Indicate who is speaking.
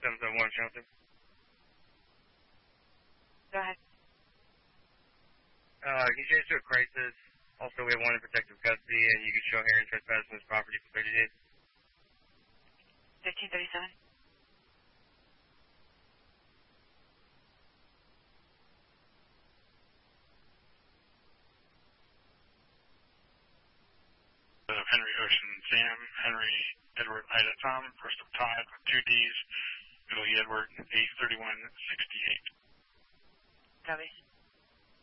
Speaker 1: 771 Shelton.
Speaker 2: Go ahead.
Speaker 1: Can you change to a crisis? Also, we have one in protective custody, and you can show Heron trespassing this property for 30 days.
Speaker 2: 1337.
Speaker 3: Henry Ocean Sam, Henry Edward Ida Tom, first of Todd with 2 Ds, Billy Edward 83168.
Speaker 2: Copy.